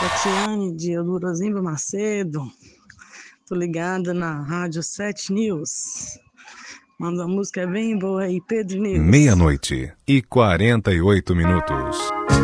Tatiane de Eudorozimba Macedo. Tô ligada na Rádio 7 News. Manda uma música bem boa aí, Pedro News. 00:48.